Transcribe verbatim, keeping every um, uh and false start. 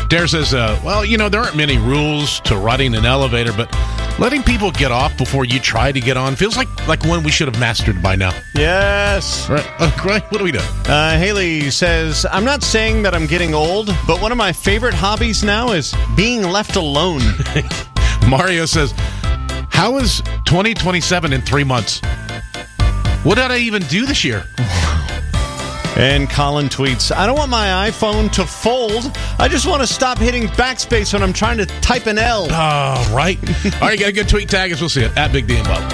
Dare says, uh, well, you know, there aren't many rules to riding an elevator, but letting people get off before you try to get on feels like, like one we should have mastered by now. Yes. Right. Uh, right. What do we do? Uh, Haley says, I'm not saying that I'm getting old, but one of my favorite hobbies now is being left alone. Mario says, how is twenty twenty-seven in three months? What did I even do this year? And Colin tweets, I don't want my iPhone to fold. I just want to stop hitting backspace when I'm trying to type an L. Oh, right. All right, got a good tweet. Tag us. We'll see it at Big D and Bob.